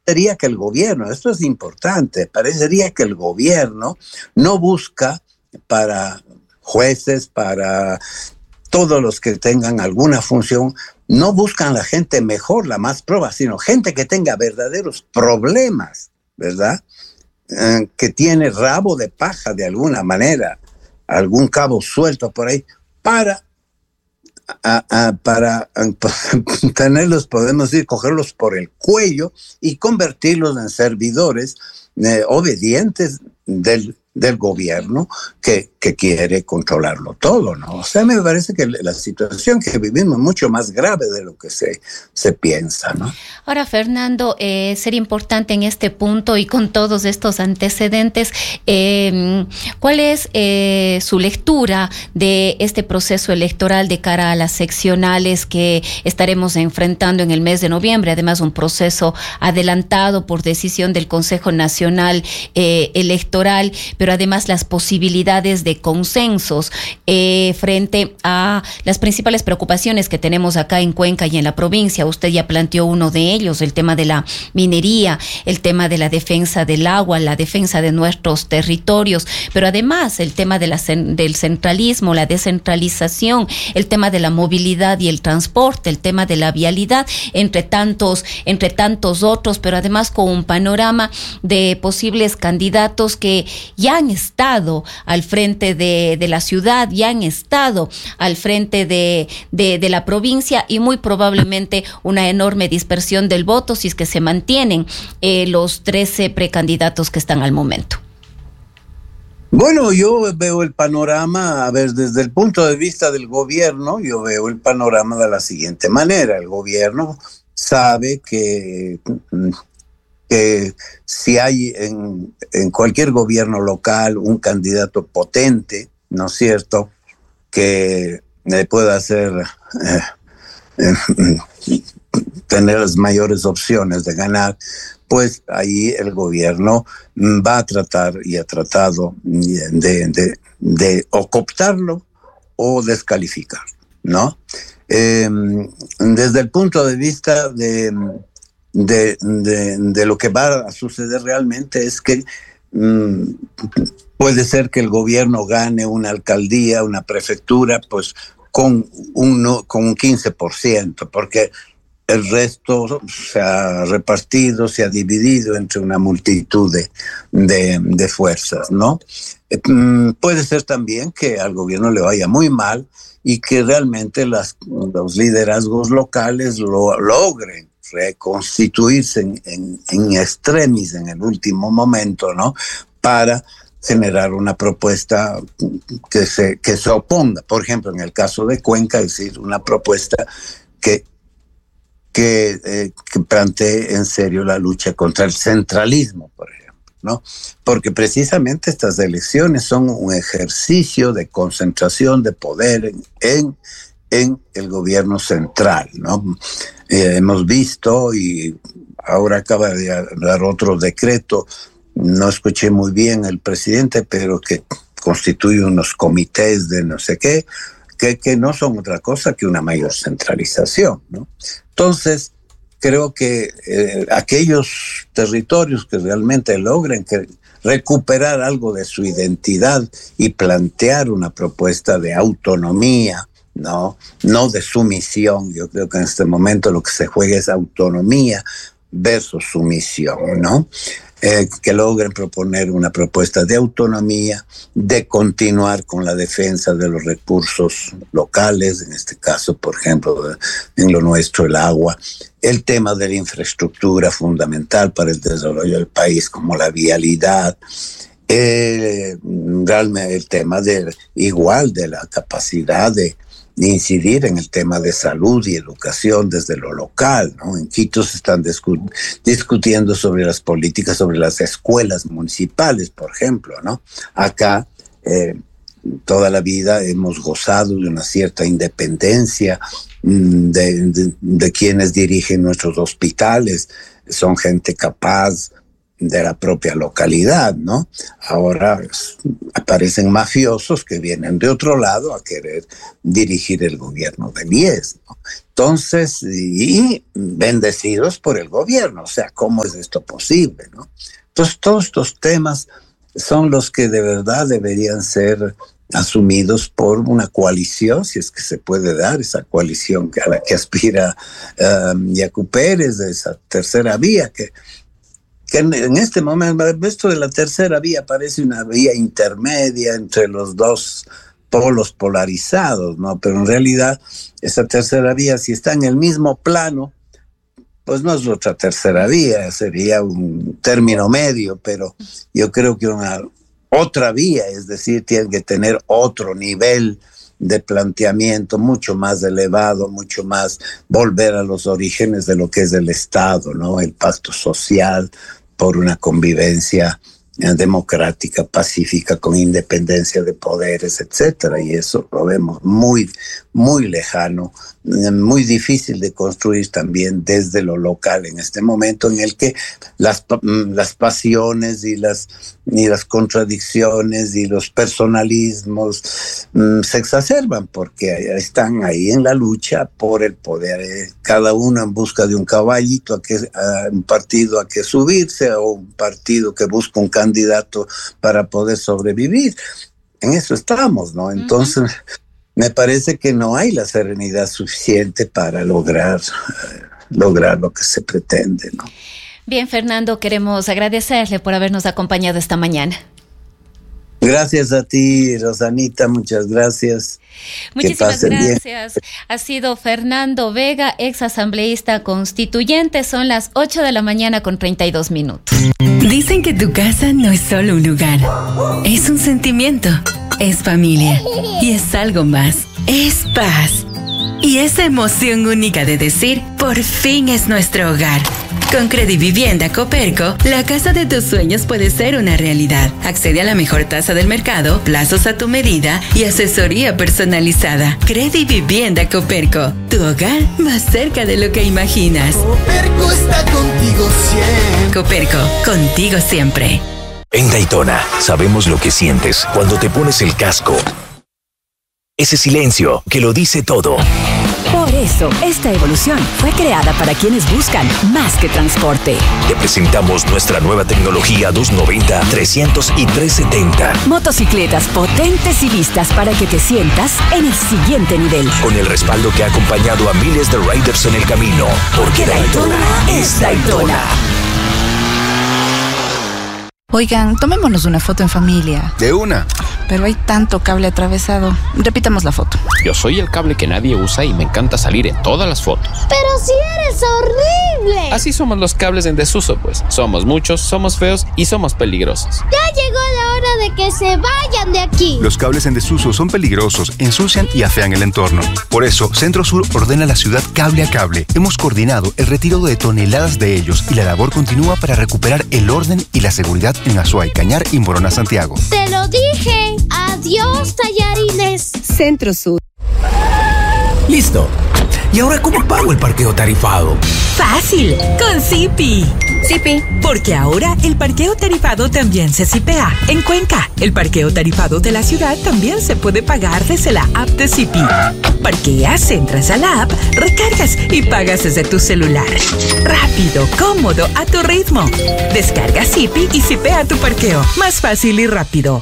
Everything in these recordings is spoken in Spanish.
parecería que el gobierno, esto es importante, parecería que el gobierno no busca para jueces, para todos los que tengan alguna función, no buscan la gente mejor, la más proba, sino gente que tenga verdaderos problemas, ¿verdad? Que tiene rabo de paja de alguna manera, algún cabo suelto por ahí, para tenerlos, podemos decir, cogerlos por el cuello y convertirlos en servidores obedientes del gobierno que quiere controlarlo todo, ¿no? O sea, me parece que la situación que vivimos es mucho más grave de lo que se piensa, ¿no? Ahora, Fernando, sería importante en este punto y con todos estos antecedentes, ¿cuál es su lectura de este proceso electoral de cara a las seccionales que estaremos enfrentando en el mes de noviembre? Además, un proceso adelantado por decisión del Consejo Nacional Electoral, pero además las posibilidades de consensos frente a las principales preocupaciones que tenemos acá en Cuenca y en la provincia. Usted ya planteó uno de ellos, el tema de la minería, el tema de la defensa del agua, la defensa de nuestros territorios, pero además el tema de del centralismo, la descentralización, el tema de la movilidad y el transporte, el tema de la vialidad, entre tantos otros, pero además con un panorama de posibles candidatos que ya han estado al frente de la ciudad, ya han estado al frente de la provincia, y muy probablemente una enorme dispersión del voto si es que se mantienen los 13 precandidatos que están al momento. Bueno, yo veo el panorama, a ver, desde el punto de vista del gobierno, yo veo el panorama de la siguiente manera. El gobierno sabe que si hay en cualquier gobierno local un candidato potente, ¿no es cierto?, que pueda hacer tener las mayores opciones de ganar, pues ahí el gobierno va a tratar y ha tratado de o cooptarlo o descalificar, ¿no? Desde el punto de vista de lo que va a suceder realmente es que puede ser que el gobierno gane una alcaldía, una prefectura, pues con un 15%, porque el resto se ha repartido, se ha dividido entre una multitud de fuerzas, ¿no? Puede ser también que al gobierno le vaya muy mal y que realmente los liderazgos locales logren reconstituirse en extremis en el último momento, ¿no?, para generar una propuesta que se oponga. Por ejemplo, en el caso de Cuenca, es decir, una propuesta que plantee en serio la lucha contra el centralismo, por ejemplo, ¿no? Porque precisamente estas elecciones son un ejercicio de concentración de poder en el gobierno central, ¿no? Hemos visto, y ahora acaba de dar otro decreto, no escuché muy bien el presidente, pero que constituye unos comités de no sé qué, que no son otra cosa que una mayor centralización, ¿no? Entonces, creo que aquellos territorios que realmente logren recuperar algo de su identidad y plantear una propuesta de autonomía, no de sumisión. Yo creo que en este momento lo que se juega es autonomía versus sumisión, ¿no? Que logren proponer una propuesta de autonomía, de continuar con la defensa de los recursos locales, en este caso, por ejemplo, en lo nuestro, el agua, el tema de la infraestructura fundamental para el desarrollo del país, como la vialidad, realmente el tema de la capacidad de incidir en el tema de salud y educación desde lo local, ¿no? En Quito se están discutiendo sobre las políticas, sobre las escuelas municipales, por ejemplo, ¿no? Acá toda la vida hemos gozado de una cierta independencia de quienes dirigen nuestros hospitales. Son gente capaz, de la propia localidad, ¿no? Ahora aparecen mafiosos que vienen de otro lado a querer dirigir el gobierno del IES, ¿no? Entonces, y bendecidos por el gobierno, o sea, ¿cómo es esto posible, no? Entonces, todos estos temas son los que de verdad deberían ser asumidos por una coalición, si es que se puede dar esa coalición a la que aspira Yacu Pérez, de esa tercera vía, que en este momento, esto de la tercera vía parece una vía intermedia entre los dos polos polarizados, ¿no? Pero en realidad esa tercera vía, si está en el mismo plano, pues no es otra tercera vía, sería un término medio, pero yo creo que una otra vía, es decir, tiene que tener otro nivel de planteamiento mucho más elevado, mucho más volver a los orígenes de lo que es el Estado, ¿no? El pacto social por una convivencia democrática, pacífica, con independencia de poderes, etcétera, y eso lo vemos muy, muy lejano, muy difícil de construir también desde lo local en este momento en el que las pasiones y las contradicciones y los personalismos se exacerban, porque están ahí en la lucha por el poder, cada uno en busca de un caballito, a un partido a que subirse, o un partido que busca un candidato para poder sobrevivir. En eso estamos, ¿no? Entonces, me parece que no hay la serenidad suficiente para lograr lo que se pretende, ¿no? Bien, Fernando, queremos agradecerle por habernos acompañado esta mañana. Gracias a ti, Rosanita, muchas gracias. Muchísimas gracias. Bien. Ha sido Fernando Vega, ex asambleísta constituyente. Son las 8 de la mañana con 32 minutos. Dicen que tu casa no es solo un lugar, es un sentimiento, es familia y es algo más, es paz. Y esa emoción única de decir, por fin es nuestro hogar. Con Credivivienda Coperco, la casa de tus sueños puede ser una realidad. Accede a la mejor tasa del mercado, plazos a tu medida y asesoría personalizada. Credivivienda Coperco, tu hogar más cerca de lo que imaginas. Coperco está contigo siempre. Coperco, contigo siempre. En Daytona, sabemos lo que sientes cuando te pones el casco. Ese silencio que lo dice todo. Por eso, esta evolución fue creada para quienes buscan más que transporte. Te presentamos nuestra nueva tecnología 290, 300 y 370. Motocicletas potentes y listas para que te sientas en el siguiente nivel. Con el respaldo que ha acompañado a miles de riders en el camino. Porque Daytona es Daytona. Oigan, tomémonos una foto en familia. De una. Pero hay tanto cable atravesado. Repitamos la foto. Yo soy el cable que nadie usa y me encanta salir en todas las fotos. ¡Pero si eres horrible! Así somos los cables en desuso, pues. Somos muchos, somos feos y somos peligrosos. ¡Ya llegó la hora de que se vayan de aquí! Los cables en desuso son peligrosos, ensucian y afean el entorno. Por eso, Centro Sur ordena la ciudad cable a cable. Hemos coordinado el retiro de toneladas de ellos y la labor continúa para recuperar el orden y la seguridad en Azuay, Cañar y Morona, Santiago. ¡Te lo dije! ¡Adiós, tallarines! Centro Sur. Listo. ¿Y ahora cómo pago el parqueo tarifado? ¡Fácil! Con Zipi. Zipi. Porque ahora el parqueo tarifado también se zipea. En Cuenca, el parqueo tarifado de la ciudad también se puede pagar desde la app de Zipi. Parqueas, entras a la app, recargas y pagas desde tu celular. Rápido, cómodo, a tu ritmo. Descarga Zipi y zipea tu parqueo. Más fácil y rápido.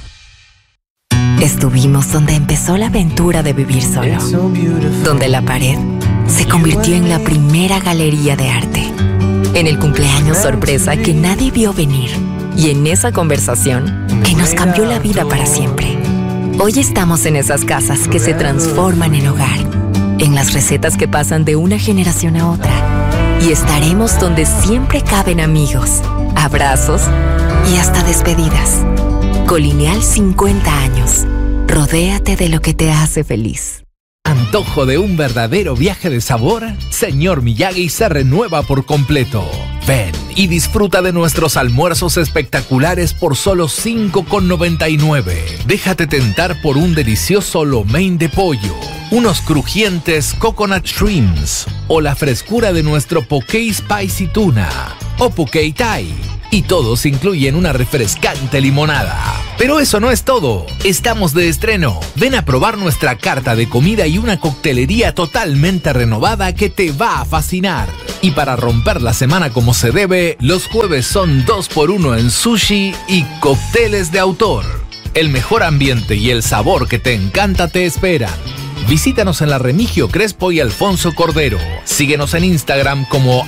Estuvimos donde empezó la aventura de vivir solo, donde la pared se convirtió en la primera galería de arte, en el cumpleaños sorpresa que nadie vio venir y en esa conversación que nos cambió la vida para siempre. Hoy estamos en esas casas que se transforman en hogar, en las recetas que pasan de una generación a otra, y estaremos donde siempre caben amigos, abrazos y hasta despedidas. Colineal 50 años. Rodéate de lo que te hace feliz. ¿Antojo de un verdadero viaje de sabor? Señor Miyagi se renueva por completo. Ven y disfruta de nuestros almuerzos espectaculares por solo $5.99. Déjate tentar por un delicioso lo mein de pollo, unos crujientes coconut shrimps o la frescura de nuestro poke spicy tuna o poke thai. y todos incluyen una refrescante limonada. Pero eso no es todo. Estamos de estreno. Ven a probar nuestra carta de comida y una coctelería totalmente renovada que te va a fascinar. Y para romper la semana como se debe, los jueves son 2x1 en sushi y cócteles de autor. El mejor ambiente y el sabor que te encanta te esperan. Visítanos en la Remigio Crespo y Alfonso Cordero. Síguenos en Instagram como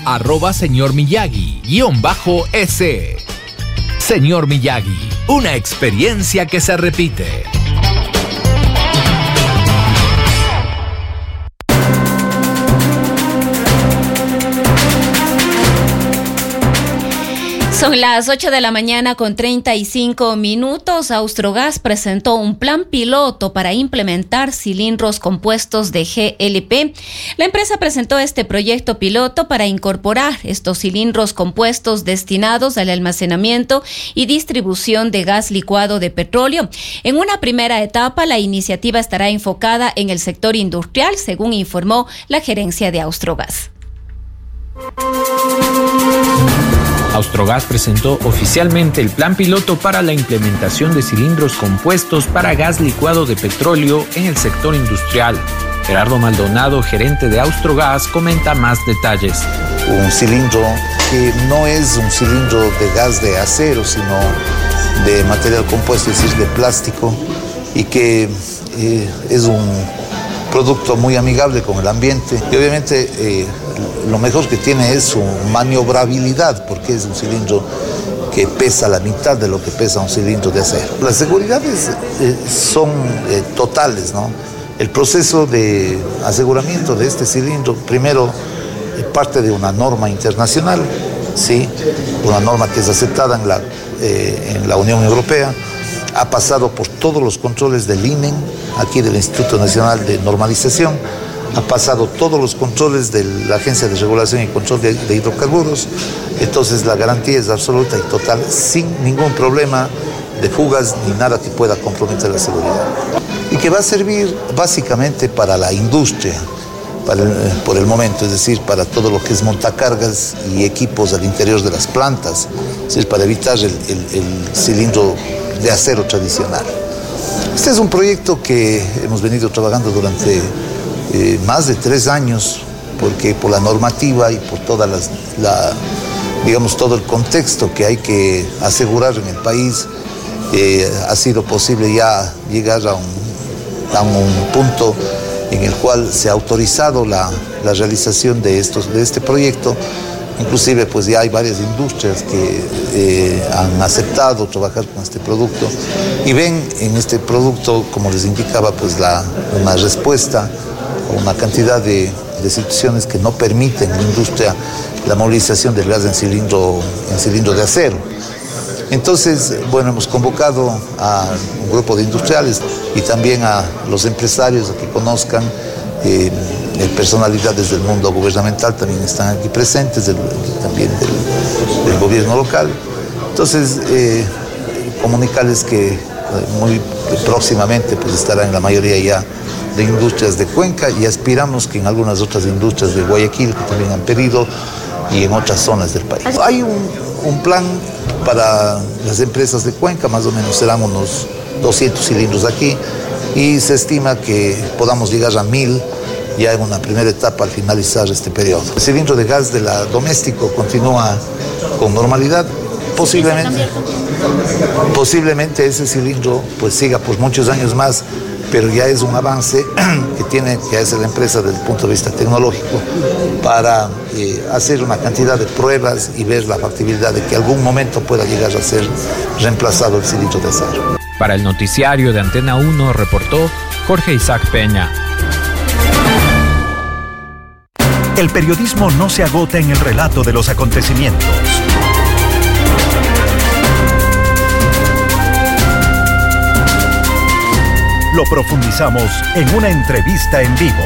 @señormiyagi_s. Señor Miyagi, una experiencia que se repite. Son las 8 de la mañana con 35 minutos. Austrogas presentó un plan piloto para implementar cilindros compuestos de GLP. La empresa presentó este proyecto piloto para incorporar estos cilindros compuestos destinados al almacenamiento y distribución de gas licuado de petróleo. En una primera etapa, la iniciativa estará enfocada en el sector industrial, según informó la gerencia de Austrogas. Austrogas presentó oficialmente el plan piloto para la implementación de cilindros compuestos para gas licuado de petróleo en el sector industrial. Gerardo Maldonado, gerente de Austrogas, comenta más detalles. Un cilindro que no es un cilindro de gas de acero, sino de material compuesto, es decir, de plástico, y que es un producto muy amigable con el ambiente. Y obviamente lo mejor que tiene es su maniobrabilidad, porque es un cilindro que pesa la mitad de lo que pesa un cilindro de acero. Las seguridades son totales, ¿no? El proceso de aseguramiento de este cilindro, primero, parte de una norma internacional, ¿sí? Una norma que es aceptada en la Unión Europea, ha pasado por todos los controles del INEN, aquí del Instituto Nacional de Normalización, ha pasado todos los controles de la Agencia de Regulación y Control de Hidrocarburos, entonces la garantía es absoluta y total, sin ningún problema de fugas ni nada que pueda comprometer la seguridad. Y que va a servir básicamente para la industria, por el momento, es decir, para todo lo que es montacargas y equipos al interior de las plantas, es decir, para evitar el cilindro de acero tradicional. Este es un proyecto que hemos venido trabajando durante más de 3 años, porque por la normativa y por toda digamos, todo el contexto que hay que asegurar en el país, ha sido posible ya llegar a un punto en el cual se ha autorizado la realización de este proyecto. Inclusive pues ya hay varias industrias que han aceptado trabajar con este producto y ven en este producto, como les indicaba, pues una respuesta a una cantidad de situaciones que no permiten en la industria la movilización del gas en cilindro de acero. Entonces, bueno, hemos convocado a un grupo de industriales y también a los empresarios a que conozcan, personalidades del mundo gubernamental también están aquí presentes, también del gobierno local. Entonces, comunicarles que muy próximamente pues estará en la mayoría ya de industrias de Cuenca y aspiramos que en algunas otras industrias de Guayaquil que también han pedido y en otras zonas del país. Hay un plan para las empresas de Cuenca, más o menos serán unos 200 cilindros aquí y se estima que podamos llegar a 1000 ya en una primera etapa al finalizar este periodo. El cilindro de gas de la doméstico continúa con normalidad. Posiblemente ese cilindro pues siga por muchos años más, pero ya es un avance que tiene que hacer la empresa desde el punto de vista tecnológico para hacer una cantidad de pruebas y ver la factibilidad de que algún momento pueda llegar a ser reemplazado el cilindro de acero. Para el noticiario de Antena 1 reportó Jorge Isaac Peña. El periodismo no se agota en el relato de los acontecimientos. Lo profundizamos en una entrevista en vivo.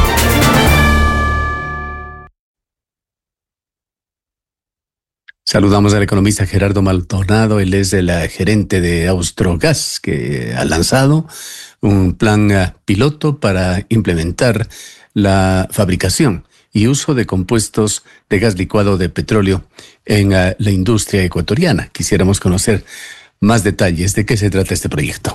Saludamos al economista Gerardo Maldonado, él es el gerente de Austrogas, que ha lanzado un plan piloto para implementar la fabricación y uso de compuestos de gas licuado de petróleo en la industria ecuatoriana. Quisiéramos conocer más detalles. ¿De qué se trata este proyecto?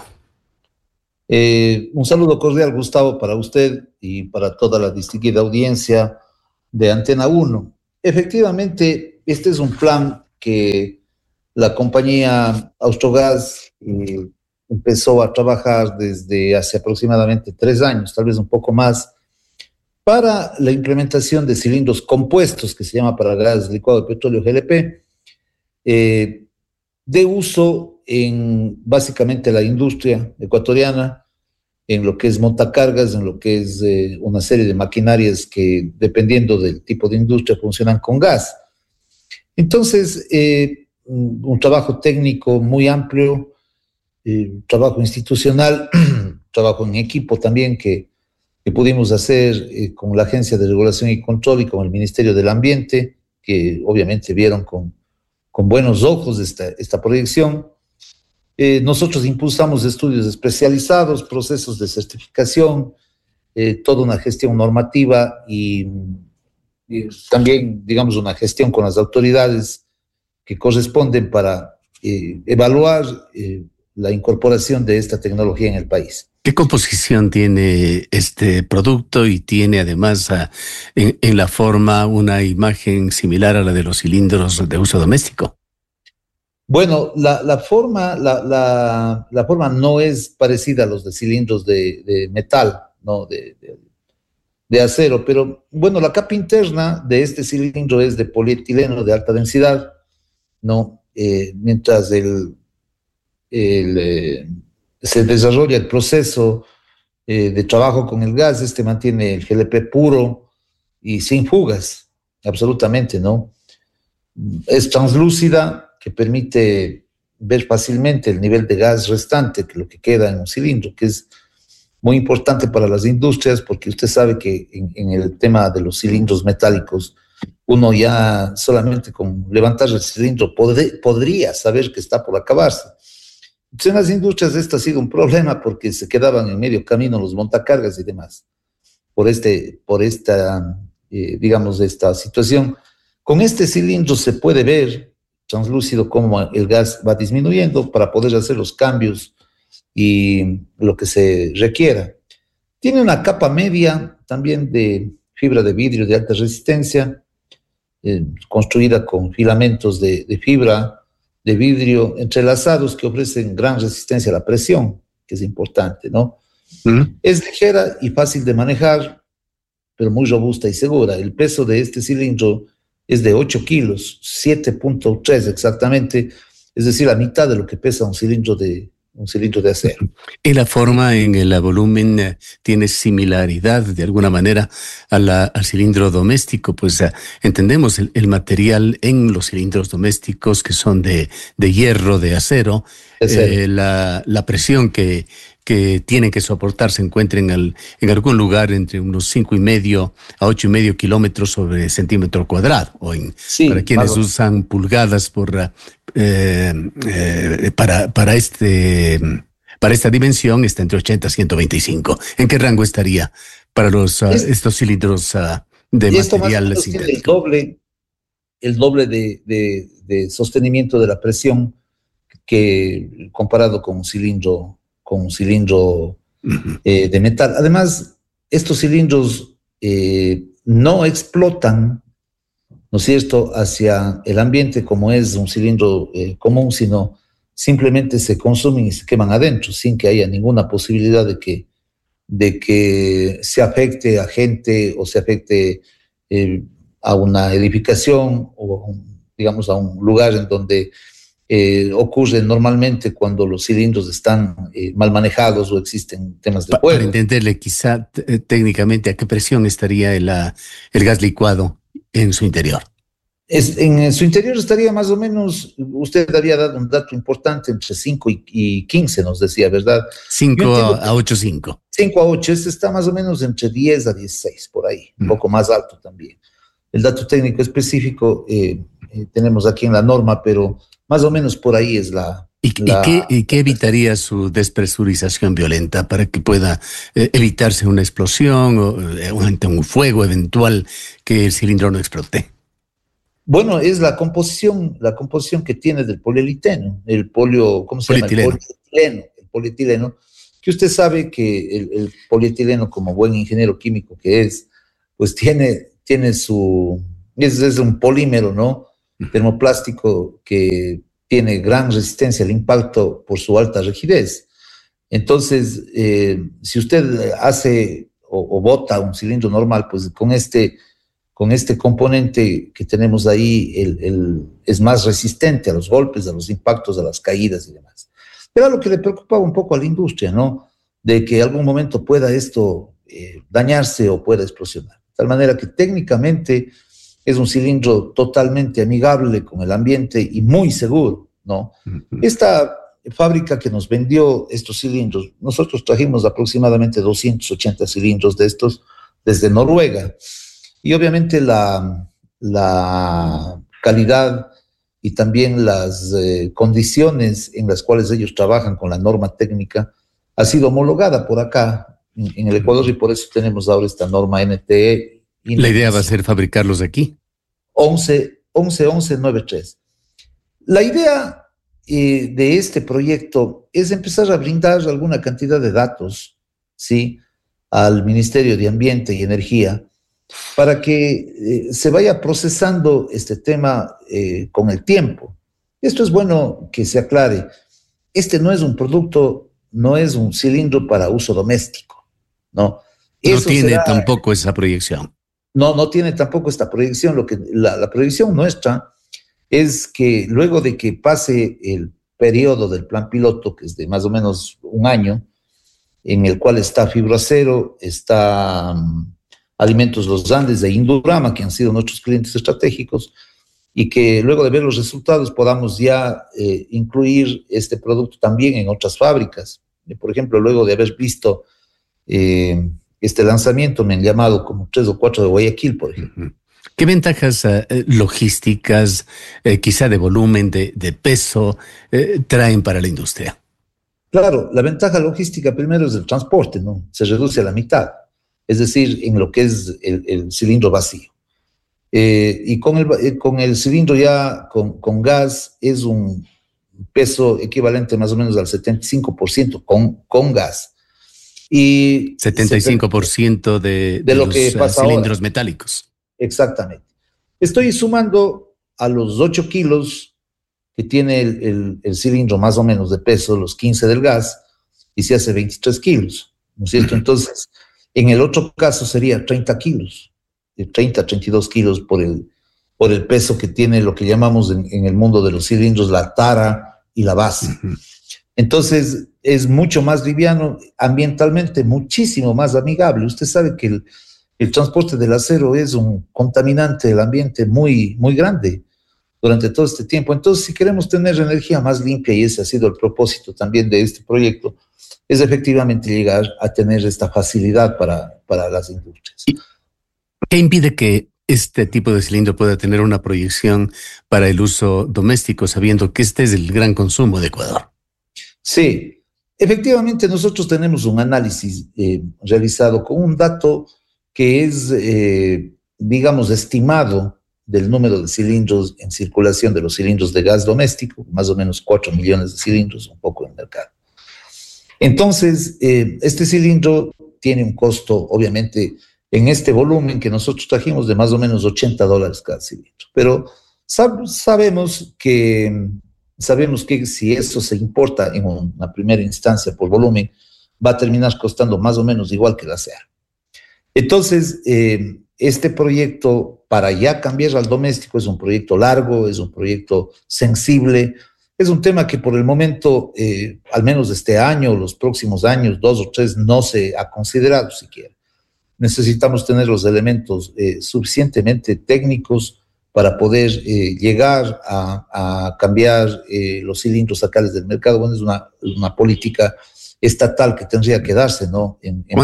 Un saludo cordial, Gustavo, para usted y para toda la distinguida audiencia de Antena 1. Efectivamente, este es un plan que la compañía Austrogas empezó a trabajar desde hace aproximadamente 3 años, tal vez un poco más, para la implementación de cilindros compuestos, que se llama para gas licuado de petróleo GLP, de uso en básicamente la industria ecuatoriana, en lo que es montacargas, en lo que es una serie de maquinarias que, dependiendo del tipo de industria, funcionan con gas. Entonces, un trabajo técnico muy amplio, trabajo institucional, trabajo en equipo también que pudimos hacer con la Agencia de Regulación y Control y con el Ministerio del Ambiente, que obviamente vieron con buenos ojos esta proyección. Nosotros impulsamos estudios especializados, procesos de certificación, toda una gestión normativa y también, digamos, una gestión con las autoridades que corresponden para evaluar la incorporación de esta tecnología en el país. ¿Qué composición tiene este producto y tiene además en la forma una imagen similar a la de los cilindros de uso doméstico? Bueno, la forma no es parecida a los de cilindros de metal, ¿no? de acero, pero bueno, la capa interna de este cilindro es de polietileno de alta densidad, ¿no? Mientras se desarrolla el proceso de trabajo con el gas, mantiene el GLP puro y sin fugas, absolutamente, ¿no? Es translúcida, que permite ver fácilmente el nivel de gas restante, que lo que queda en un cilindro, que es muy importante para las industrias, porque usted sabe que en el tema de los cilindros metálicos, uno ya solamente con levantar el cilindro podría saber que está por acabarse. Entonces, en las industrias esto ha sido un problema porque se quedaban en medio camino los montacargas y demás, por esta situación. Con este cilindro se puede ver translúcido cómo el gas va disminuyendo para poder hacer los cambios y lo que se requiera. Tiene una capa media también de fibra de vidrio de alta resistencia, construida con filamentos de fibra de vidrio entrelazados que ofrecen gran resistencia a la presión, que es importante, ¿no? Es ligera y fácil de manejar, pero muy robusta y segura. El peso de este cilindro es de 8 kilos, 7.3 exactamente, es decir, la mitad de lo que pesa un cilindro de acero. ¿Y la forma en el volumen tiene similaridad de alguna manera al cilindro doméstico? Pues entendemos el material en los cilindros domésticos que son de hierro, de acero, la presión que tienen que soportar se encuentra en algún lugar entre unos 5,5 a 8,5 kilómetros sobre centímetro cuadrado, para quienes usan pulgadas para esta dimensión está entre 80 a 125. ¿En qué rango estaría para estos cilindros de material sintético? El doble de sostenimiento de la presión que comparado con un cilindro de metal. Además, estos cilindros no explotan, ¿no es cierto?, hacia el ambiente como es un cilindro común, sino simplemente se consumen y se queman adentro, sin que haya ninguna posibilidad de que se afecte a gente o se afecte a una edificación o, digamos, a un lugar en donde ocurre normalmente cuando los cilindros están mal manejados o existen temas de fuego. Para entenderle quizá técnicamente a qué presión estaría el gas licuado en su interior. En su interior estaría más o menos, usted había dado un dato importante, entre 5 y 15 nos decía, ¿verdad? 5 a 8, 5. 5 a 8, está más o menos entre 10 a 16, por ahí, un poco más alto también. El dato técnico específico tenemos aquí en la norma, pero más o menos por ahí es la ¿Y qué evitaría su despresurización violenta para que pueda evitarse una explosión o un fuego eventual que el cilindro no explote? Bueno, es la composición que tiene del poliuretano, ¿cómo se llama? El polietileno, que usted sabe que el polietileno, como buen ingeniero químico que es, pues tiene es un polímero, ¿no? Termoplástico que tiene gran resistencia al impacto por su alta rigidez. Entonces, si usted hace o bota un cilindro normal, pues con este componente que tenemos ahí, es más resistente a los golpes, a los impactos, a las caídas y demás. Era lo que le preocupaba un poco a la industria, ¿no? De que en algún momento pueda esto dañarse o pueda explosionar. De tal manera que técnicamente es un cilindro totalmente amigable con el ambiente y muy seguro, ¿no? Esta fábrica que nos vendió estos cilindros, nosotros trajimos aproximadamente 280 cilindros de estos desde Noruega. Y obviamente la calidad y también las condiciones en las cuales ellos trabajan con la norma técnica ha sido homologada por acá en el Ecuador, y por eso tenemos ahora esta norma NTE. La idea va a ser fabricarlos aquí. 1193. La idea de este proyecto es empezar a brindar alguna cantidad de datos, ¿sí?, al Ministerio de Ambiente y Energía, para que se vaya procesando este tema con el tiempo. Esto es bueno que se aclare. Este no es un producto, no es un cilindro para uso doméstico, ¿no? No tiene tampoco esa proyección. No tiene tampoco esta proyección. La proyección nuestra es que luego de que pase el periodo del plan piloto, que es de más o menos un año, en el cual está Fibracero, está Alimentos Los Andes de Indurama, que han sido nuestros clientes estratégicos, y que luego de ver los resultados podamos ya incluir este producto también en otras fábricas. Por ejemplo, luego de haber visto este lanzamiento, me han llamado como 3 o 4 de Guayaquil, por ejemplo. ¿Qué ventajas logísticas, quizá de volumen, de peso, traen para la industria? Claro, la ventaja logística primero es el transporte, ¿no? Se reduce a la mitad, es decir, en lo que es el cilindro vacío. Y con el cilindro ya con gas es un peso equivalente más o menos al 75% con gas. Y 75% de lo los que pasa cilindros ahora. Metálicos. Exactamente. Estoy sumando a los 8 kilos que tiene el cilindro más o menos de peso, los 15 del gas, y se hace 23 kilos, ¿no es cierto? Entonces, en el otro caso sería 30 kilos, de 30 a 32 kilos por el peso que tiene lo que llamamos en el mundo de los cilindros la tara y la base. Entonces, es mucho más liviano, ambientalmente muchísimo más amigable. Usted sabe que el transporte del acero es un contaminante del ambiente muy, muy grande durante todo este tiempo. Entonces, si queremos tener energía más limpia, y ese ha sido el propósito también de este proyecto, es efectivamente llegar a tener esta facilidad para las industrias. ¿Qué impide que este tipo de cilindro pueda tener una proyección para el uso doméstico, sabiendo que este es el gran consumo de Ecuador? Sí, efectivamente nosotros tenemos un análisis realizado con un dato que es, digamos, estimado del número de cilindros en circulación de los cilindros de gas doméstico, más o menos 4 millones de cilindros, un poco en el mercado. Entonces, este cilindro tiene un costo, obviamente, en este volumen que nosotros trajimos de más o menos $80 cada cilindro. Pero sabemos que si eso se importa en una primera instancia por volumen, va a terminar costando más o menos igual que el acero. Entonces, este proyecto para ya cambiar al doméstico es un proyecto largo, es un proyecto sensible, es un tema que por el momento, al menos este año, los próximos años, 2 o 3, no se ha considerado siquiera. Necesitamos tener los elementos suficientemente técnicos para poder llegar a cambiar los cilindros sacales del mercado. Bueno, es una política estatal que tendría que darse, ¿no?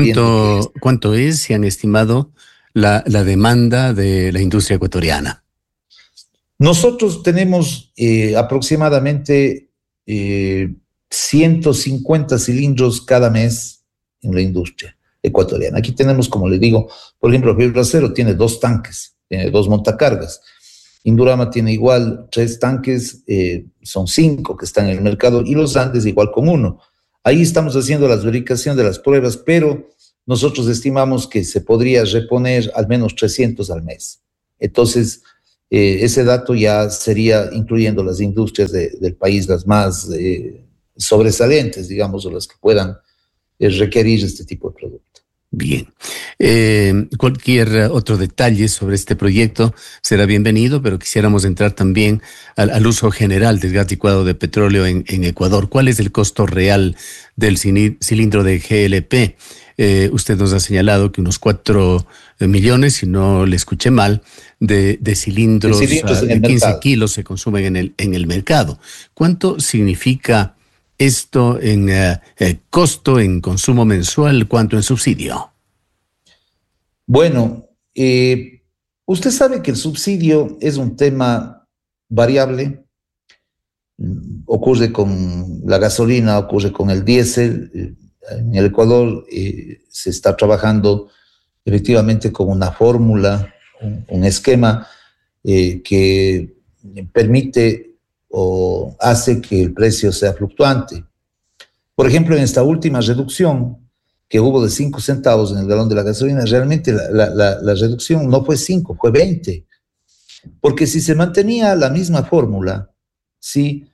¿Cuánto es, si han estimado, la demanda de la industria ecuatoriana? Nosotros tenemos aproximadamente 150 cilindros cada mes en la industria ecuatoriana. Aquí tenemos, como le digo, por ejemplo, Río Bracero tiene 2 tanques, tiene 2 montacargas. Indurama tiene igual 3 tanques, son 5 que están en el mercado, y los Andes igual con 1. Ahí estamos haciendo la verificación de las pruebas, pero nosotros estimamos que se podría reponer al menos 300 al mes. Entonces, ese dato ya sería incluyendo las industrias del país, las más sobresalientes, digamos, o las que puedan requerir este tipo de producto. Bien. Cualquier otro detalle sobre este proyecto será bienvenido, pero quisiéramos entrar también al uso general del gas licuado de petróleo en Ecuador. ¿Cuál es el costo real del cilindro de GLP? Usted nos ha señalado que unos 4 millones, si no le escuché mal, de cilindros de 15 mercado. Kilos se consumen en el mercado. ¿Cuánto significa esto en costo, en consumo mensual, cuánto en subsidio? Bueno, usted sabe que el subsidio es un tema variable. Ocurre con la gasolina, ocurre con el diésel. En el Ecuador se está trabajando efectivamente con una fórmula, un esquema que permite o hace que el precio sea fluctuante. Por ejemplo, en esta última reducción que hubo de 5 centavos en el galón de la gasolina, realmente la reducción no fue 5, fue 20. Porque si se mantenía la misma fórmula, ¿sí?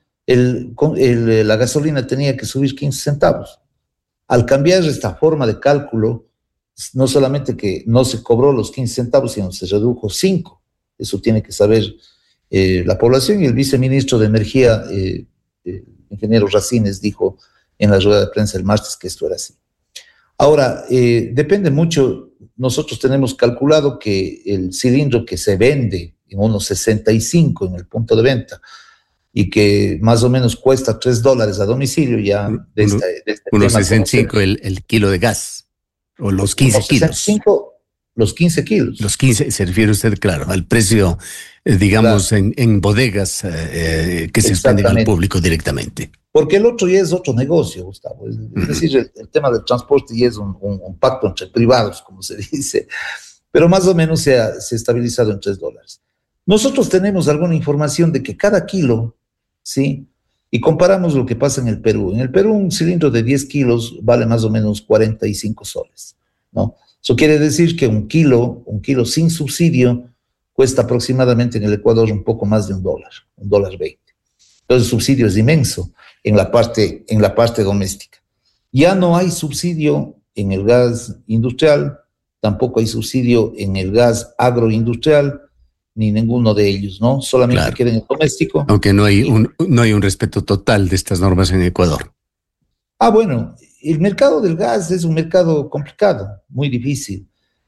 La gasolina tenía que subir 15 centavos. Al cambiar esta forma de cálculo, no solamente que no se cobró los 15 centavos, sino se redujo 5. Eso tiene que saber la población, y el viceministro de Energía, el ingeniero Racines, dijo en la rueda de prensa el martes que esto era así. Ahora, depende mucho. Nosotros tenemos calculado que el cilindro que se vende en unos 65 en el punto de venta y que más o menos cuesta $3 a domicilio ya de este unos 65 el kilo de gas, o los 15 kilos. Los 15 kilos. Los 15, se refiere usted, claro, al precio, digamos, claro, en bodegas que se expenden al público directamente. Porque el otro ya es otro negocio, Gustavo. Es decir, el tema del transporte ya es un pacto entre privados, como se dice. Pero más o menos se ha estabilizado en $3. Nosotros tenemos alguna información de que cada kilo, ¿sí? Y comparamos lo que pasa en el Perú. En el Perú un cilindro de 10 kilos vale más o menos 45 soles, ¿no? Eso quiere decir que un kilo sin subsidio cuesta aproximadamente en el Ecuador un poco más de $1, $1.20. Entonces el subsidio es inmenso en la parte doméstica. Ya no hay subsidio en el gas industrial, tampoco hay subsidio en el gas agroindustrial, ni ninguno de ellos, ¿no? Solamente claro, queda en el doméstico. Aunque no hay un respeto total de estas normas en Ecuador. Bueno, el mercado del gas es un mercado complicado, muy difícil.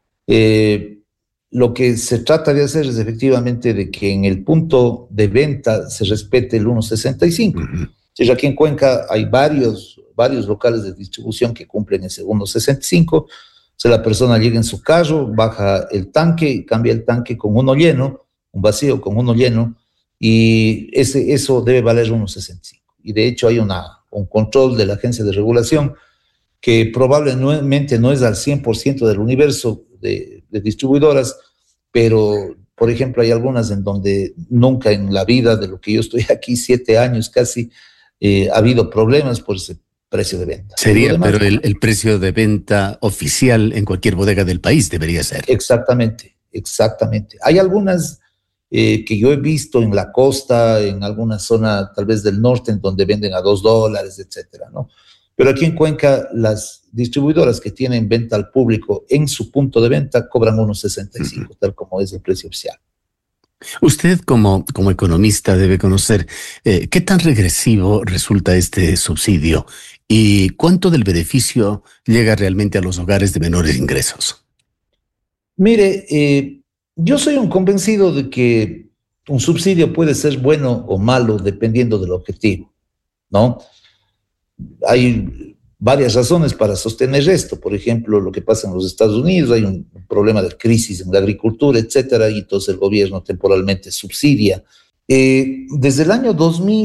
Lo que se trata de hacer es efectivamente de que en el punto de venta se respete el 1.65. Si aquí en Cuenca hay varios locales de distribución que cumplen ese 1.65. Si la persona llega en su carro, baja el tanque y cambia el tanque con uno lleno, un vacío con uno lleno, y eso debe valer 1.65. Y de hecho hay un control de la agencia de regulación que probablemente no es al 100% del universo de distribuidoras, pero, por ejemplo, hay algunas en donde nunca en la vida de lo que yo estoy aquí, 7 años casi, ha habido problemas por ese precio de venta. Sería, pero el precio de venta oficial en cualquier bodega del país debería ser. Exactamente. Hay algunas que yo he visto en la costa, en alguna zona tal vez del norte, en donde venden a $2, etcétera, ¿no? Pero aquí en Cuenca, las distribuidoras que tienen venta al público en su punto de venta cobran 1.65, tal como es el precio oficial. Usted como economista debe conocer qué tan regresivo resulta este subsidio y cuánto del beneficio llega realmente a los hogares de menores ingresos. Mire, yo soy un convencido de que un subsidio puede ser bueno o malo dependiendo del objetivo, ¿no? Hay varias razones para sostener esto. Por ejemplo, lo que pasa en los Estados Unidos, hay un problema de crisis en la agricultura, etcétera, y entonces el gobierno temporalmente subsidia. Desde el año 2000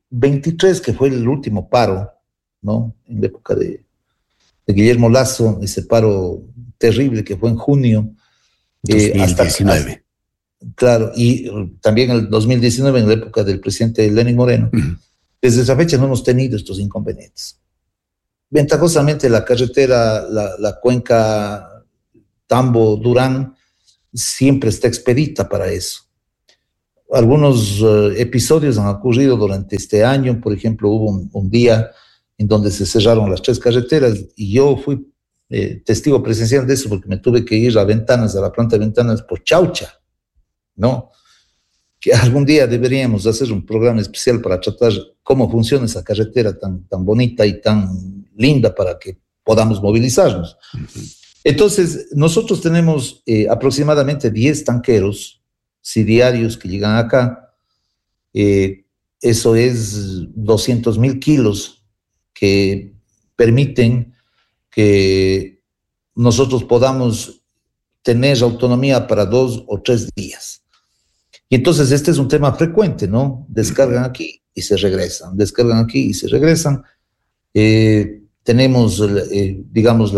23, que fue el último paro, ¿no? En la época de Guillermo Lasso, ese paro terrible que fue en junio. 2019. Claro, y también el 2019, en la época del presidente Lenín Moreno. Desde esa fecha no hemos tenido estos inconvenientes. Ventajosamente, la carretera, la cuenca Tambo-Durán, siempre está expedita para eso. Algunos episodios han ocurrido durante este año. Por ejemplo, hubo un día en donde se cerraron las 3 carreteras y yo fui testigo presencial de eso porque me tuve que ir a la planta de Ventanas por Chaucha, ¿no? Que algún día deberíamos hacer un programa especial para tratar cómo funciona esa carretera tan bonita y tan linda para que podamos movilizarnos. Entonces, nosotros tenemos aproximadamente 10 tanqueros diarios que llegan acá. Eso es 200,000 kilos que permiten que nosotros podamos tener autonomía para 2 o 3 días. Y entonces este es un tema frecuente, ¿no? Descargan aquí y se regresan, descargan aquí y se regresan. Tenemos, digamos,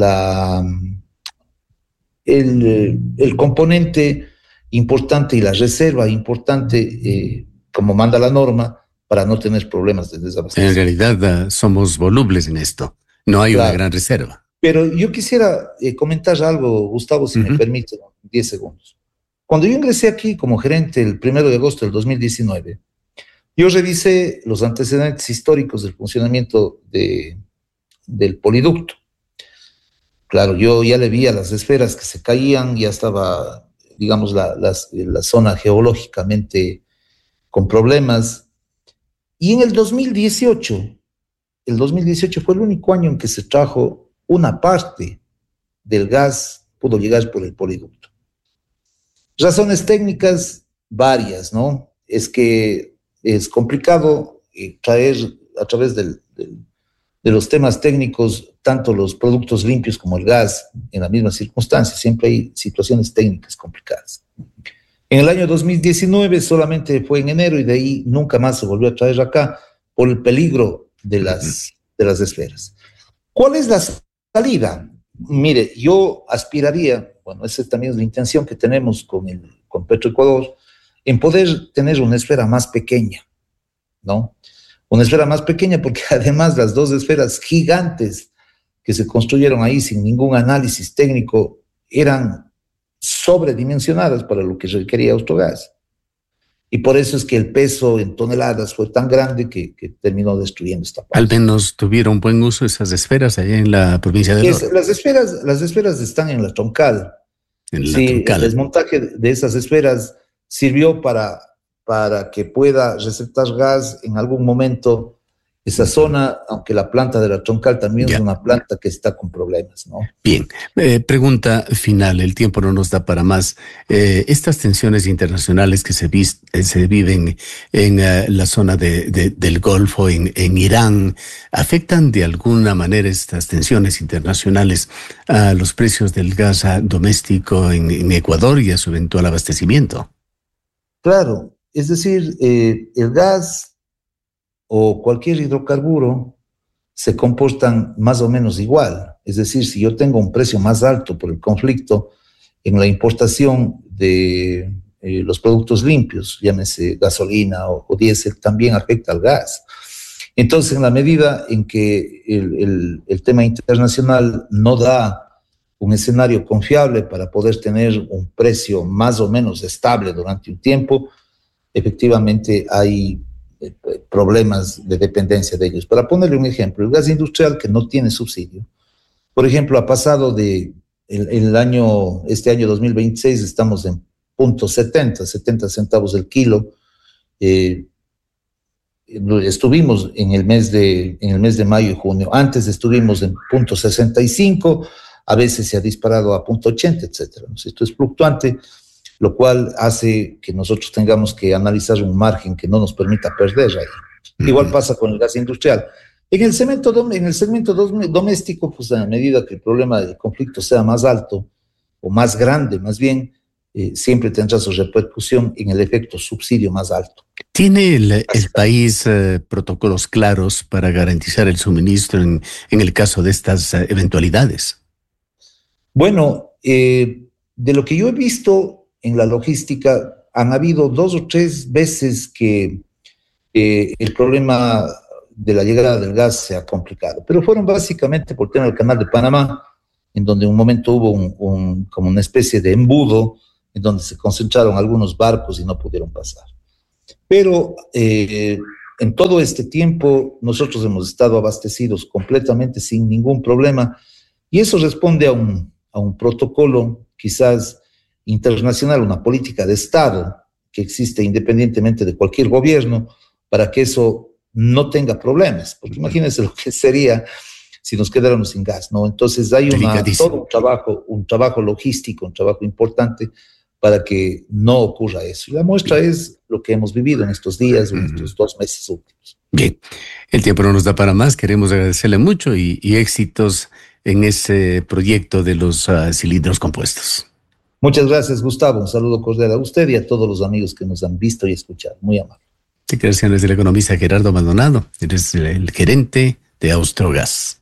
el componente importante y la reserva importante, como manda la norma, para no tener problemas de desabastecimiento. En realidad somos volubles en esto, no hay una gran reserva. Pero yo quisiera comentar algo, Gustavo, si me permite, 10 segundos. Cuando yo ingresé aquí como gerente el 1 de agosto del 2019, yo revisé los antecedentes históricos del funcionamiento del poliducto. Claro, yo ya le vi a las esferas que se caían, ya estaba, digamos, la zona geológicamente con problemas. Y en el 2018 fue el único año en que se trajo una parte del gas, pudo llegar por el poliducto. Razones técnicas varias, ¿no? Es que es complicado traer a través de los temas técnicos tanto los productos limpios como el gas en la misma circunstancia. Siempre hay situaciones técnicas complicadas. En el año 2019 solamente fue en enero y de ahí nunca más se volvió a traer acá por el peligro de las esferas. ¿Cuál es la salida? Mire, yo aspiraría, bueno, esa también es la intención que tenemos con Petroecuador, en poder tener una esfera más pequeña, ¿no? Una esfera más pequeña porque además las 2 esferas gigantes que se construyeron ahí sin ningún análisis técnico eran sobredimensionadas para lo que requería Autogas. Y por eso es que el peso en toneladas fue tan grande que terminó destruyendo esta parte. Al menos tuvieron buen uso esas esferas allá en la provincia de Loro. Las esferas están en la troncal. Troncal. El desmontaje de esas esferas sirvió para que pueda receptar gas en algún momento esa zona, aunque la planta de la troncal también es una planta que está con problemas, ¿no? Bien, pregunta final, el tiempo no nos da para más. Estas tensiones internacionales que se viven en la zona del Golfo, en Irán, ¿afectan de alguna manera estas tensiones internacionales a los precios del gas doméstico en Ecuador y a su eventual abastecimiento? Claro, es decir, el gas o cualquier hidrocarburo se comportan más o menos igual. Es decir, si yo tengo un precio más alto por el conflicto en la importación de los productos limpios, llámese gasolina o diésel, también afecta al gas. Entonces, en la medida en que el tema internacional no da un escenario confiable para poder tener un precio más o menos estable durante un tiempo, efectivamente hay problemas de dependencia de ellos. Para ponerle un ejemplo, el gas industrial que no tiene subsidio, por ejemplo, ha pasado este año 2026 estamos en 70 centavos el kilo. Estuvimos en el mes de mayo y junio. Antes estuvimos en 0.65, a veces se ha disparado a 0.80, etcétera. Esto es fluctuante, lo cual hace que nosotros tengamos que analizar un margen que no nos permita perder ahí. Igual pasa con el gas industrial. En el segmento doméstico, pues a medida que el problema del conflicto sea más alto o más grande, más bien, siempre tendrá su repercusión en el efecto subsidio más alto. ¿Tiene el país protocolos claros para garantizar el suministro en el caso de estas eventualidades? Bueno, de lo que yo he visto en la logística, han habido 2 o 3 veces que el problema de la llegada del gas se ha complicado, pero fueron básicamente por el tema del Canal de Panamá, en donde en un momento hubo como una especie de embudo, en donde se concentraron algunos barcos y no pudieron pasar. Pero en todo este tiempo nosotros hemos estado abastecidos completamente sin ningún problema, y eso responde a un protocolo quizás internacional, una política de Estado que existe independientemente de cualquier gobierno para que eso no tenga problemas, porque imagínense lo que sería si nos quedáramos sin gas, ¿no? Entonces hay todo un trabajo logístico, un trabajo importante para que no ocurra eso. Y la muestra es lo que hemos vivido en estos días, en estos 2 meses últimos. Bien, el tiempo no nos da para más, queremos agradecerle mucho y éxitos en ese proyecto de los cilindros compuestos. Muchas gracias, Gustavo. Un saludo cordial a usted y a todos los amigos que nos han visto y escuchado. Muy amable. Declaraciones del economista Gerardo Maldonado, eres el gerente de Austrogas.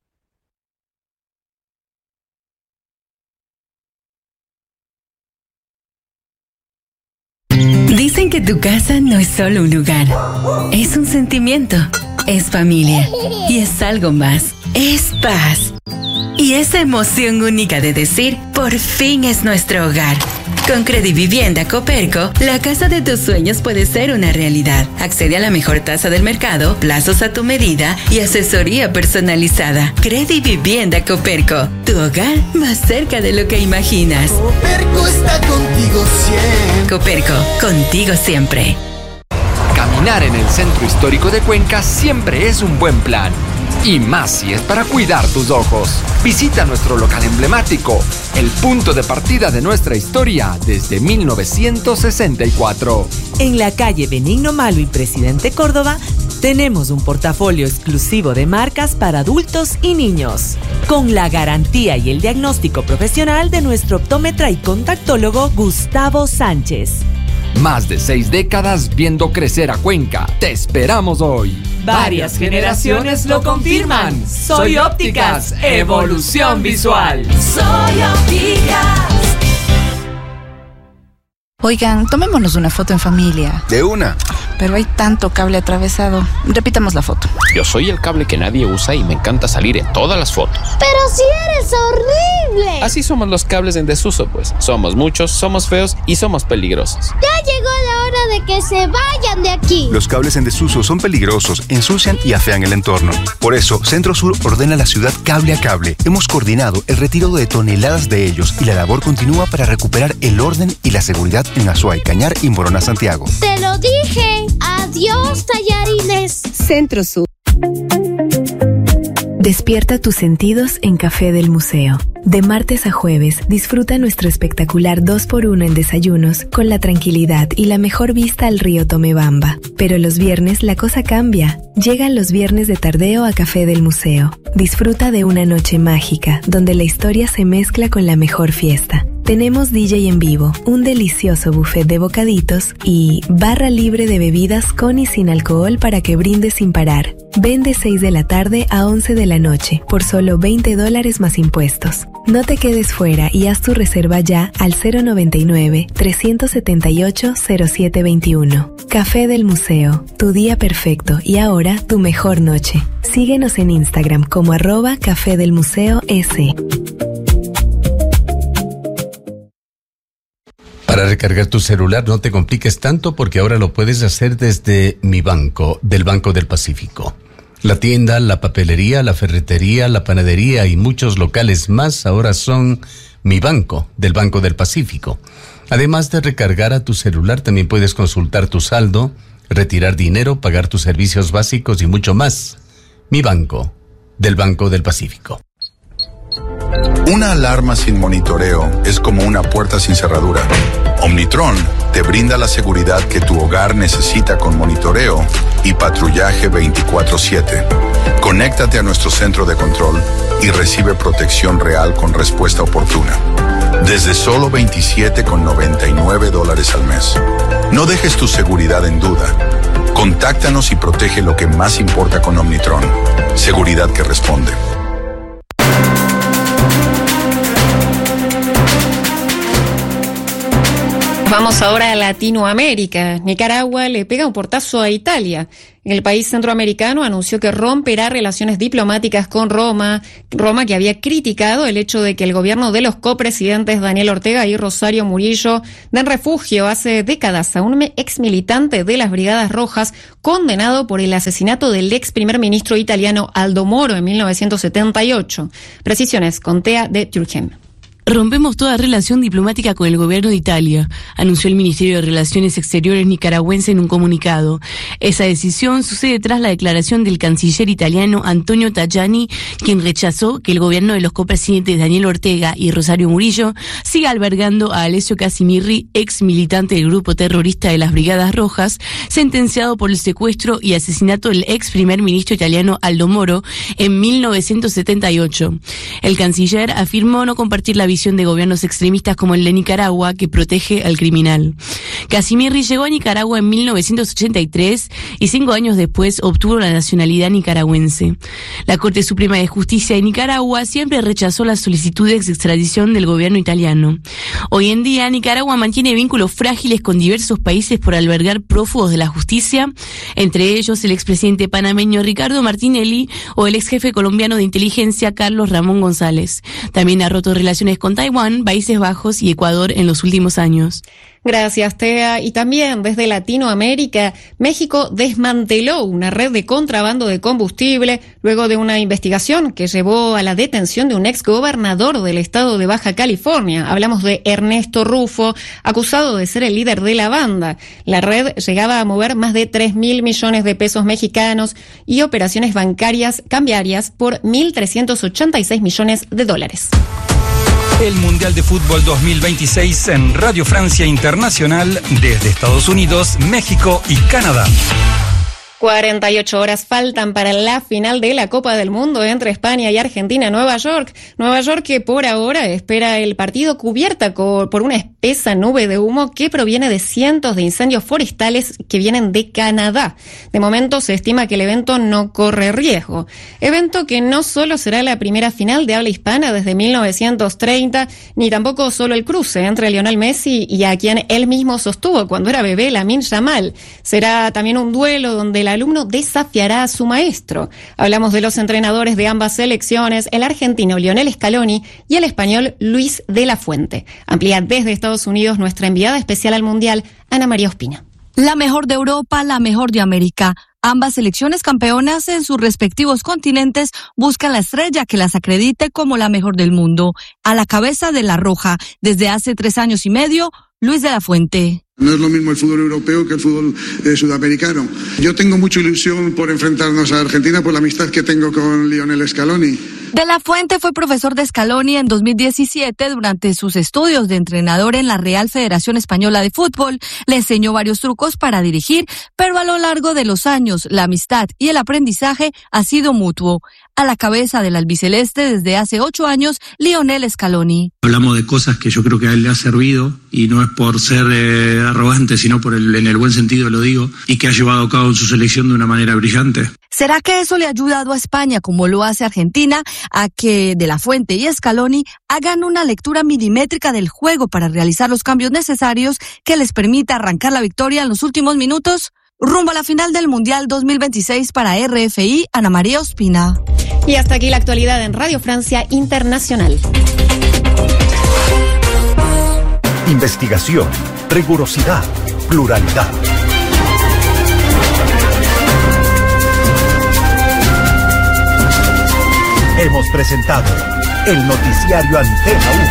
Dicen que tu casa no es solo un lugar, es un sentimiento, es familia y es algo más, es paz. Y esa emoción única de decir, por fin es nuestro hogar. Con Credivivienda Coperco, la casa de tus sueños puede ser una realidad. Accede a la mejor tasa del mercado, plazos a tu medida y asesoría personalizada. Credivivienda Coperco, tu hogar más cerca de lo que imaginas. Coperco está contigo siempre. Coperco, contigo siempre. Caminar en el centro histórico de Cuenca siempre es un buen plan. Y más si es para cuidar tus ojos. Visita nuestro local emblemático, el punto de partida de nuestra historia desde 1964. En la calle Benigno Malo y Presidente Córdoba, tenemos un portafolio exclusivo de marcas para adultos y niños, con la garantía y el diagnóstico profesional de nuestro optómetra y contactólogo Gustavo Sánchez. Más de 6 décadas viendo crecer a Cuenca. Te esperamos hoy. Varias generaciones lo confirman. Soy Ópticas, evolución visual. Soy Ópticas. Oigan, tomémonos una foto en familia. De una. Pero hay tanto cable atravesado. Repitamos la foto. Yo soy el cable que nadie usa y me encanta salir en todas las fotos. ¡Pero si eres horrible! Así somos los cables en desuso, pues. Somos muchos, somos feos y somos peligrosos. ¡Ya llegó la hora de que se vayan de aquí! Los cables en desuso son peligrosos, ensucian y afean el entorno. Por eso, Centro Sur ordena a la ciudad cable a cable. Hemos coordinado el retiro de toneladas de ellos y la labor continúa para recuperar el orden y la seguridad en Azuay, Cañar y Morona, Santiago. ¡Te lo dije! ¡Adiós, tallarines! Centro Sur. Despierta tus sentidos en Café del Museo. De martes a jueves, disfruta nuestro espectacular 2x1 en desayunos con la tranquilidad y la mejor vista al río Tomebamba. Pero los viernes la cosa cambia. Llegan los viernes de tardeo a Café del Museo. Disfruta de una noche mágica, donde la historia se mezcla con la mejor fiesta. Tenemos DJ en vivo, un delicioso buffet de bocaditos y barra libre de bebidas con y sin alcohol para que brindes sin parar. Ven de 6 de la tarde a 11 de la noche por solo $20 más impuestos. No te quedes fuera y haz tu reserva ya al 099-378-0721. Café del Museo, tu día perfecto y ahora tu mejor noche. Síguenos en Instagram como @Café del Museo S. Para recargar tu celular no te compliques tanto porque ahora lo puedes hacer desde Mi Banco, del Banco del Pacífico. La tienda, la papelería, la ferretería, la panadería y muchos locales más ahora son Mi Banco, del Banco del Pacífico. Además de recargar a tu celular, también puedes consultar tu saldo, retirar dinero, pagar tus servicios básicos y mucho más. Mi Banco, del Banco del Pacífico. Una alarma sin monitoreo es como una puerta sin cerradura. Omnitron te brinda la seguridad que tu hogar necesita con monitoreo y patrullaje 24/7. Conéctate a nuestro centro de control y recibe protección real con respuesta oportuna. Desde solo $27,99 al mes. No dejes tu seguridad en duda. Contáctanos y protege lo que más importa con Omnitron. Seguridad que responde. Vamos ahora a Latinoamérica. Nicaragua le pega un portazo a Italia. El país centroamericano anunció que romperá relaciones diplomáticas con Roma, que había criticado el hecho de que el gobierno de los copresidentes Daniel Ortega y Rosario Murillo den refugio hace décadas a un ex militante de las Brigadas Rojas condenado por el asesinato del ex primer ministro italiano Aldo Moro en 1978. Precisiones con Tea de Turkhem. Rompemos toda relación diplomática con el gobierno de Italia, anunció el Ministerio de Relaciones Exteriores nicaragüense en un comunicado. Esa decisión sucede tras la declaración del canciller italiano Antonio Tajani, quien rechazó que el gobierno de los copresidentes Daniel Ortega y Rosario Murillo siga albergando a Alessio Casimirri, ex militante del grupo terrorista de las Brigadas Rojas, sentenciado por el secuestro y asesinato del ex primer ministro italiano Aldo Moro en 1978. El canciller afirmó no compartir la visión de gobiernos extremistas como el de Nicaragua, que protege al criminal. Casimirri llegó a Nicaragua en 1983 y 5 años después obtuvo la nacionalidad nicaragüense. La Corte Suprema de Justicia de Nicaragua siempre rechazó las solicitudes de extradición del gobierno italiano. Hoy en día, Nicaragua mantiene vínculos frágiles con diversos países por albergar prófugos de la justicia, entre ellos el expresidente panameño Ricardo Martinelli o el ex jefe colombiano de inteligencia Carlos Ramón González. También ha roto relaciones con Taiwán, Países Bajos y Ecuador en los últimos años. Gracias, Tea. Y también desde Latinoamérica, México desmanteló una red de contrabando de combustible luego de una investigación que llevó a la detención de un exgobernador del estado de Baja California. Hablamos de Ernesto Rufo, acusado de ser el líder de la banda. La red llegaba a mover más de 3.000 millones de pesos mexicanos y operaciones bancarias cambiarias por 1.386 millones de dólares. El Mundial de Fútbol 2026 en Radio Francia Internacional desde Estados Unidos, México y Canadá. 48 horas faltan para la final de la Copa del Mundo entre España y Argentina, Nueva York. Nueva York que por ahora espera el partido cubierta por una espesa nube de humo que proviene de cientos de incendios forestales que vienen de Canadá. De momento se estima que el evento no corre riesgo. Evento que no solo será la primera final de habla hispana desde 1930, ni tampoco solo el cruce entre Lionel Messi y a quien él mismo sostuvo cuando era bebé, Lamine Yamal. Será también un duelo donde el alumno desafiará a su maestro. Hablamos de los entrenadores de ambas selecciones, el argentino Lionel Scaloni y el español Luis de la Fuente. Amplía desde Estados Unidos nuestra enviada especial al Mundial, Ana María Ospina. La mejor de Europa, la mejor de América. Ambas selecciones campeonas en sus respectivos continentes buscan la estrella que las acredite como la mejor del mundo. A la cabeza de la Roja, desde hace 3 años y medio, Luis de la Fuente. No es lo mismo el fútbol europeo que el fútbol sudamericano. Yo tengo mucha ilusión por enfrentarnos a Argentina por la amistad que tengo con Lionel Scaloni. De la Fuente fue profesor de Scaloni en 2017 durante sus estudios de entrenador en la Real Federación Española de Fútbol. Le enseñó varios trucos para dirigir, pero a lo largo de los años la amistad y el aprendizaje ha sido mutuo. A la cabeza del albiceleste desde hace 8 años, Lionel Scaloni. Hablamos de cosas que yo creo que a él le ha servido y no es por ser arrogante, sino en el buen sentido lo digo, y que ha llevado a cabo en su selección de una manera brillante. ¿Será que eso le ha ayudado a España, como lo hace Argentina, a que De la Fuente y Scaloni hagan una lectura milimétrica del juego para realizar los cambios necesarios que les permita arrancar la victoria en los últimos minutos? Rumbo a la final del Mundial 2026 para RFI, Ana María Ospina. Y hasta aquí la actualidad en Radio Francia Internacional. Investigación, rigurosidad, pluralidad. Hemos presentado el noticiario Antena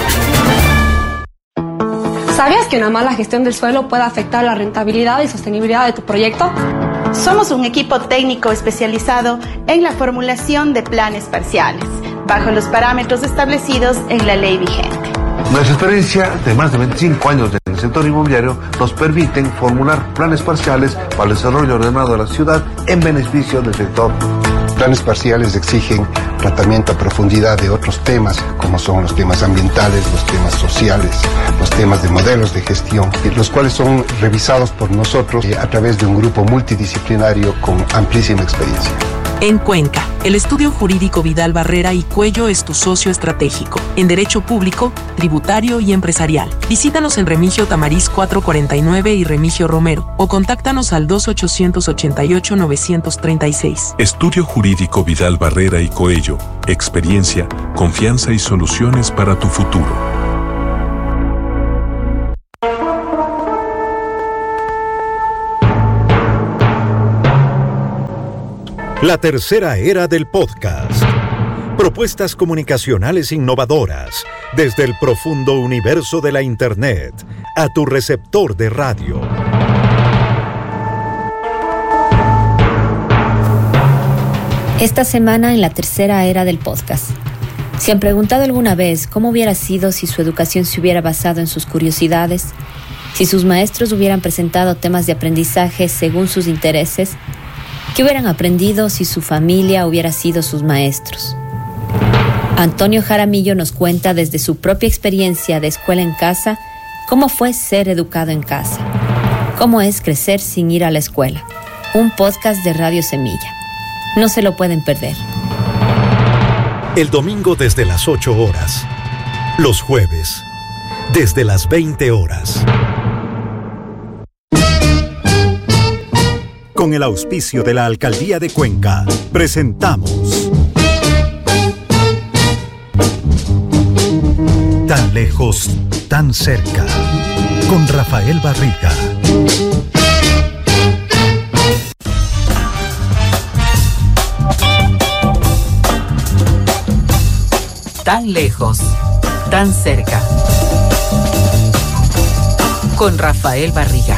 1. ¿Sabías que una mala gestión del suelo puede afectar la rentabilidad y sostenibilidad de tu proyecto? Somos un equipo técnico especializado en la formulación de planes parciales, bajo los parámetros establecidos en la ley vigente. Nuestra experiencia de más de 25 años en el sector inmobiliario nos permiten formular planes parciales para el desarrollo ordenado de la ciudad en beneficio del sector. planes parciales exigen tratamiento a profundidad de otros temas, como son los temas ambientales, los temas sociales, los temas de modelos de gestión, los cuales son revisados por nosotros a través de un grupo multidisciplinario con amplísima experiencia. En Cuenca, el estudio jurídico Vidal Barrera y Cuello es tu socio estratégico en derecho público, tributario y empresarial. Visítanos en Remigio Tamariz 449 y Remigio Romero o contáctanos al 2888-936. Estudio jurídico Vidal Barrera y Coello. Experiencia, confianza y soluciones para tu futuro. La tercera era del podcast. Propuestas comunicacionales innovadoras desde el profundo universo de la Internet a tu receptor de radio. Esta semana en la tercera era del podcast. ¿Se han preguntado alguna vez cómo hubiera sido si su educación se hubiera basado en sus curiosidades? Si sus maestros hubieran presentado temas de aprendizaje según sus intereses. ¿Qué hubieran aprendido si su familia hubiera sido sus maestros? Antonio Jaramillo nos cuenta desde su propia experiencia de escuela en casa cómo fue ser educado en casa, cómo es crecer sin ir a la escuela. Un podcast de Radio Semilla. No se lo pueden perder. El domingo desde las 8 horas. Los jueves desde las 20 horas. Con el auspicio de la Alcaldía de Cuenca, presentamos Tan lejos, tan cerca, con Rafael Barriga. Tan lejos, tan cerca, con Rafael Barriga.